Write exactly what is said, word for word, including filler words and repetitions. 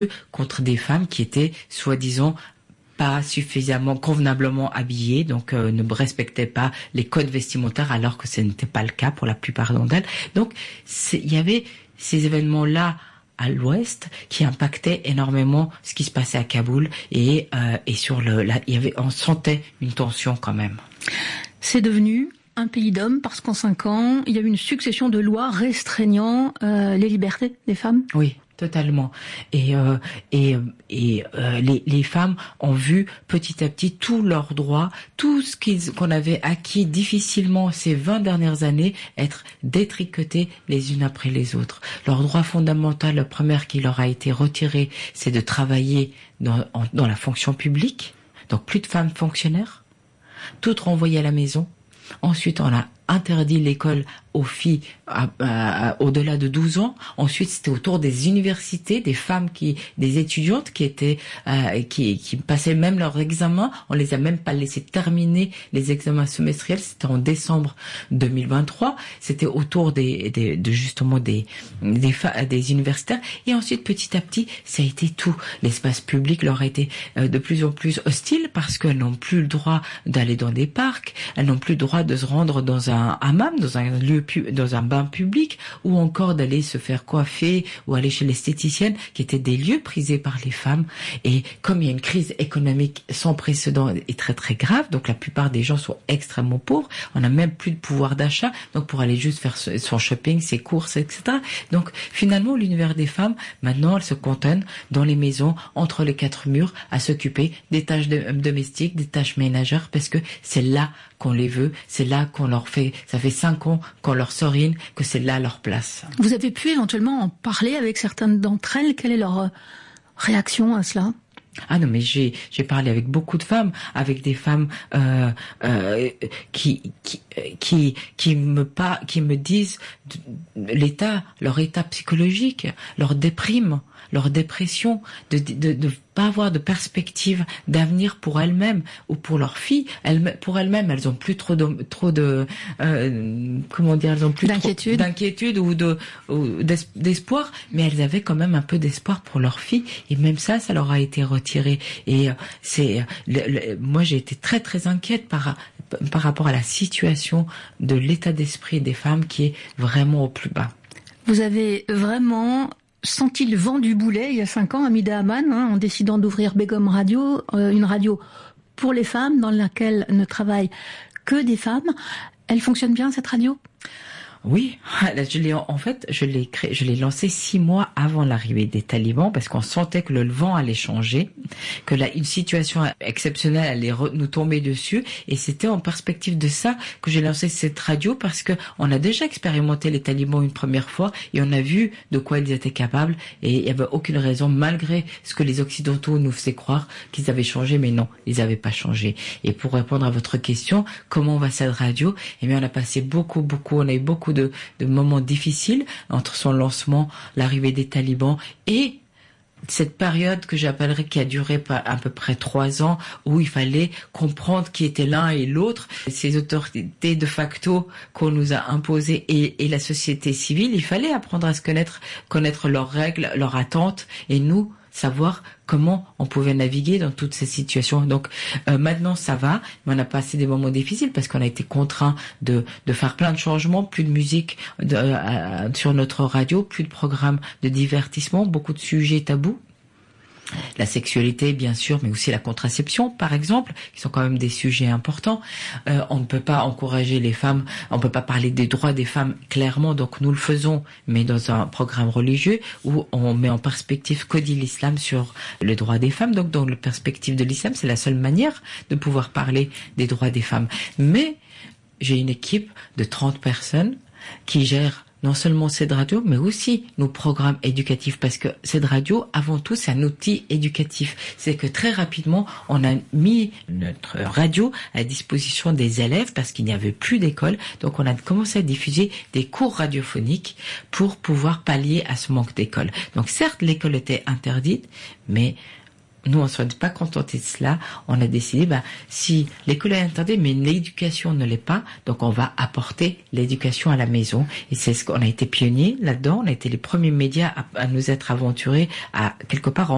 contre des femmes qui étaient soi-disant pas suffisamment convenablement habillées, donc euh, ne respectaient pas les codes vestimentaires, alors que ce n'était pas le cas pour la plupart d'entre elles. Donc il y avait ces événements-là à l'ouest qui impactaient énormément ce qui se passait à Kaboul, et, euh, et sur le, là, il y avait, on sentait une tension quand même. C'est devenu un pays d'hommes parce qu'en cinq ans, il y a eu une succession de lois restreignant euh, les libertés des femmes. Oui. Totalement. Et euh, et et euh, les les femmes ont vu petit à petit tous leurs droits, tout ce qu'ils qu'on avait acquis difficilement ces vingt dernières années, être détricotés les unes après les autres. Leur droit fondamental, le premier qui leur a été retiré, c'est de travailler dans en, dans la fonction publique. Donc plus de femmes fonctionnaires, toutes renvoyées à la maison. Ensuite, on a interdit l'école aux filles à, à, à, au-delà de douze ans. Ensuite, c'était autour des universités, des femmes qui, des étudiantes qui étaient, euh, qui, qui passaient même leurs examens. On les a même pas laissé terminer les examens semestriels. C'était en décembre deux mille vingt-trois. C'était autour des, des de justement des, des, des universitaires. Et ensuite, petit à petit, ça a été tout. L'espace public leur a été euh, de plus en plus hostile parce qu'elles n'ont plus le droit d'aller dans des parcs. Elles n'ont plus le droit de se rendre dans un un hammam, dans un lieu, dans un bain public, ou encore d'aller se faire coiffer ou aller chez l'esthéticienne, qui étaient des lieux prisés par les femmes. Et comme il y a une crise économique sans précédent et très très grave, donc la plupart des gens sont extrêmement pauvres, on n'a même plus de pouvoir d'achat, donc pour aller juste faire son shopping, ses courses, et cetera. Donc finalement, l'univers des femmes, maintenant, elles se cantonnent dans les maisons, entre les quatre murs, à s'occuper des tâches de, domestiques, des tâches ménagères, parce que c'est là qu'on les veut, c'est là qu'on leur fait, ça fait cinq ans qu'on leur sorine que c'est là leur place. Vous avez pu éventuellement en parler avec certaines d'entre elles, quelle est leur réaction à cela ? Ah non, mais j'ai j'ai parlé avec beaucoup de femmes, avec des femmes euh, euh, qui qui qui qui me pas qui me disent l'état, leur état psychologique, leur déprime, leur dépression, de de de pas avoir de perspective d'avenir pour elles-mêmes ou pour leurs filles. Elles, pour elles-mêmes, elles ont plus trop de trop de euh, comment dire, elles ont plus d'inquiétude, trop d'inquiétude ou de ou d'espoir, mais elles avaient quand même un peu d'espoir pour leurs filles, et même ça, ça leur a été retiré. Et euh, c'est le, le, moi j'ai été très très inquiète par par rapport à la situation de l'état d'esprit des femmes qui est vraiment au plus bas. Vous avez vraiment senti le vent du boulet il y a cinq ans à Mida Aman, hein, en décidant d'ouvrir Begum Radio, euh, une radio pour les femmes dans laquelle ne travaillent que des femmes. Elle fonctionne bien, cette radio ? Oui, je l'ai en fait, je l'ai créé, je l'ai lancé six mois avant l'arrivée des talibans, parce qu'on sentait que le vent allait changer, que là une situation exceptionnelle allait re, nous tomber dessus, et c'était en perspective de ça que j'ai lancé cette radio, parce que on a déjà expérimenté les talibans une première fois et on a vu de quoi ils étaient capables, et il y avait aucune raison, malgré ce que les occidentaux nous faisaient croire, qu'ils avaient changé, mais non, ils n'avaient pas changé. Et pour répondre à votre question, comment va cette radio ? Eh bien, on a passé beaucoup, beaucoup, on a eu beaucoup De, de moments difficiles entre son lancement, l'arrivée des talibans et cette période que j'appellerais qui a duré à peu près trois ans, où il fallait comprendre qui était l'un et l'autre, ces autorités de facto qu'on nous a imposées et, et la société civile. Il fallait apprendre à se connaître, connaître leurs règles, leurs attentes, et nous savoir comment on pouvait naviguer dans toutes ces situations. Donc euh, maintenant ça va, mais on a passé des moments difficiles parce qu'on a été contraint de de faire plein de changements, plus de musique de, euh, sur notre radio, plus de programmes de divertissement, beaucoup de sujets tabous. La sexualité, bien sûr, mais aussi la contraception, par exemple, qui sont quand même des sujets importants. Euh, on ne peut pas encourager les femmes, on ne peut pas parler des droits des femmes clairement, donc nous le faisons, mais dans un programme religieux où on met en perspective que dit l'islam sur le droit des femmes. Donc dans la perspective de l'islam, c'est la seule manière de pouvoir parler des droits des femmes. Mais j'ai une équipe de trente personnes qui gère non seulement cette radio, mais aussi nos programmes éducatifs, parce que cette radio, avant tout, c'est un outil éducatif. C'est que très rapidement, on a mis notre radio à disposition des élèves parce qu'il n'y avait plus d'école. Donc, on a commencé à diffuser des cours radiophoniques pour pouvoir pallier à ce manque d'école. Donc, certes, l'école était interdite, mais nous, on ne se pas contentés de cela. On a décidé, bah, si l'école est interdite, mais l'éducation ne l'est pas, donc on va apporter l'éducation à la maison. Et c'est ce qu'on a été pionniers là-dedans. On a été les premiers médias à, à nous être aventurés à quelque part en